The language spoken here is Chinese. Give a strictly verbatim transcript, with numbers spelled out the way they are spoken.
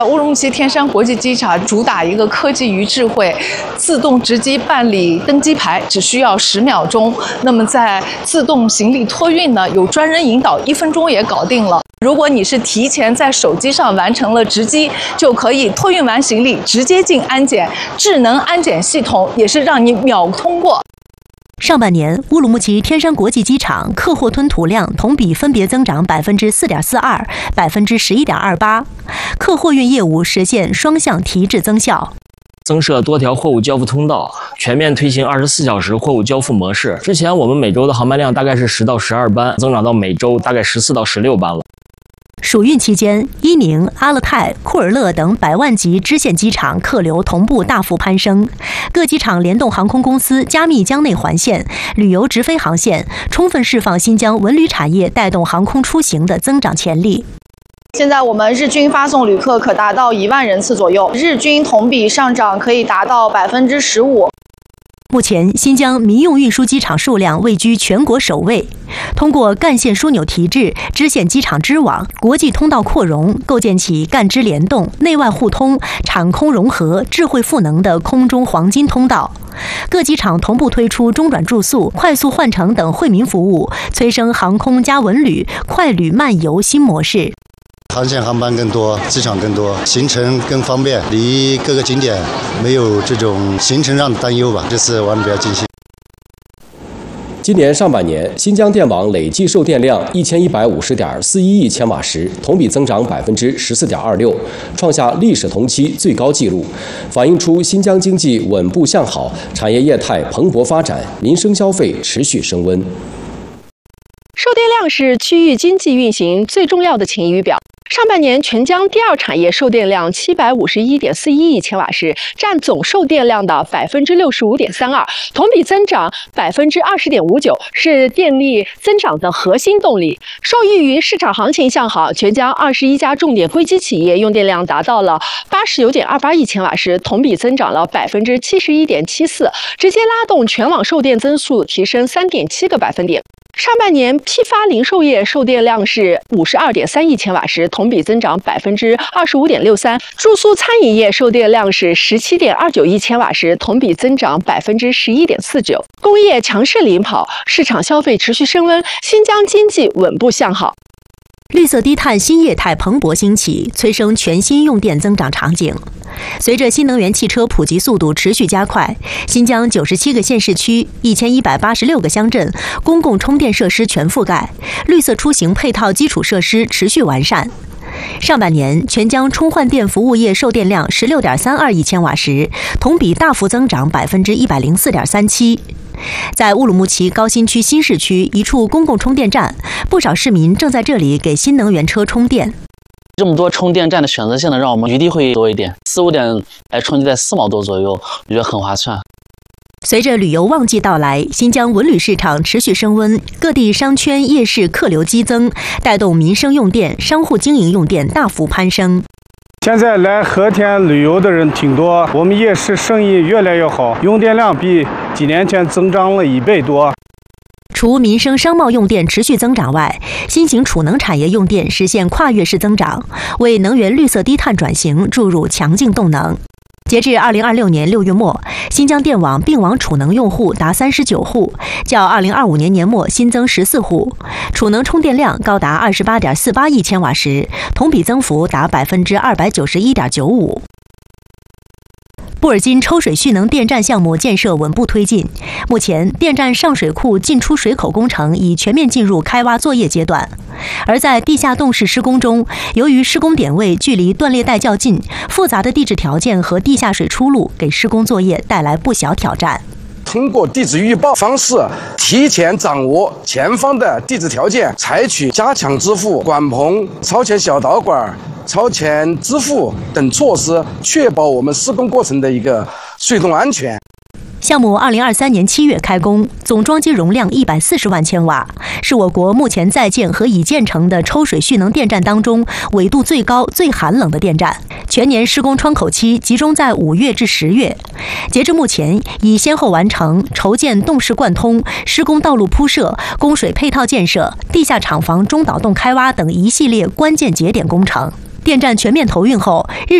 乌鲁木齐天山国际机场主打一个科技与智慧，自动值机办理登机牌只需要十秒钟。那么在自动行李托运呢，有专人引导，一分钟也搞定了。如果你是提前在手机上完成了值机，就可以托运完行李直接进安检，智能安检系统也是让你秒通过。 上半年，乌鲁木齐天山国际机场客货吞吐量同比分别增长百分之四点四二、百分之十一点二八，客货运业务实现双向提质增效。 增设多条货物交付通道，全面推行二十四小时货物交付模式。之前我们每周的航班量大概是十到十二班，增长到每周大概十四到十六班了。 暑运期间，伊宁、阿勒泰、库尔勒等百万级支线机场客流同步大幅攀升，各机场联动航空公司加密疆内环线、旅游直飞航线，充分释放新疆文旅产业带动航空出行的增长潜力。 现在我们日均发送旅客可达到一万人次左右，日均同比上涨可以达到百分之十五。 目前，新疆民用运输机场数量位居全国首位。通过干线枢纽提质、支线机场织网、国际通道扩容，构建起干支联动、内外互通、产空融合、智慧赋能的空中黄金通道。各机场同步推出中转住宿、快速换乘等惠民服务，催生航空加文旅、快旅慢游新模式。 航线航班更多，机场更多，行程更方便，离各个景点没有这种行程上的担忧吧。这次玩得比较尽兴。 今年上半年，新疆电网累计售电量一千一百五十点四一亿千瓦时，同比增长百分之十四点二六，创下历史同期最高纪录，反映出新疆经济稳步向好，产业业态蓬勃发展，民生消费持续升温。 售电量是区域经济运行最重要的晴雨表。上半年，全疆第二产业售电量七百五十一点四一亿千瓦时，占总售电量的百分之六十五点三二，同比增长百分之二十点五九，是电力增长的核心动力。受益于市场行情向好，全疆二十一家重点硅基企业用电量达到了八十九点二八亿千瓦时，同比增长了百分之七十一点七四，直接拉动全网售电增速提升三点七个百分点。上半年批发零售业售电量是五十二点三亿千瓦时，同比增长百分之二十五点六三；住宿餐饮业售电量是十七点二九亿千瓦时，同比增长百分之十一点四九。工业强势领跑，市场消费持续升温，新疆经济稳步向好。 绿色低碳新业态蓬勃兴起，催生全新用电增长场景。随着新能源汽车普及速度持续加快，新疆九十七个县市区、一千一百八十六个乡镇公共充电设施全覆盖，绿色出行配套基础设施持续完善。上半年，全疆充换电服务业售电量十六点三二亿千瓦时，同比大幅增长百分之一百零四点三七。在乌鲁木齐高新区新市区一处公共充电站，不少市民正在这里给新能源车充电。 这么多充电站的选择性呢，让我们余地会多一点，四五点来充电在四毛多左右，我觉得很划算。 随着旅游旺季到来，新疆文旅市场持续升温，各地商圈夜市客流激增，带动民生用电、商户经营用电大幅攀升。 现在来和田旅游的人挺多，我们夜市生意越来越好，用电量比几年前增长了一倍多。 除民生商贸用电持续增长外，新型储能产业用电实现跨越式增长，为能源绿色低碳转型注入强劲动能。截至二零二六年六月末，新疆电网并网储能用户达三十九户，较二零二五年年末新增十四户，储能充电量高达二十八点四八亿千瓦时，同比增幅达百分之二百九十一点九五。布尔津抽水蓄能电站项目建设稳步推进，目前电站上水库进出水口工程已全面进入开挖作业阶段。而在地下洞式施工中，由于施工点位距离断裂带较近，复杂的地质条件和地下水出路给施工作业带来不小挑战。 通过地质预报方式，提前掌握前方的地质条件，采取加强支付、管棚、超前小导管、超前支付等措施，确保我们施工过程的一个水动安全。 项目二零二三年七月开工，总装机容量一百四十万千瓦，是我国目前在建和已建成的抽水蓄能电站当中纬度最高、最寒冷的电站。全年施工窗口期集中在五月至十月。截至目前，已先后完成筹建洞式贯通、施工道路铺设、供水配套建设、地下厂房中导洞开挖等一系列关键节点工程。 电站全面投运后，日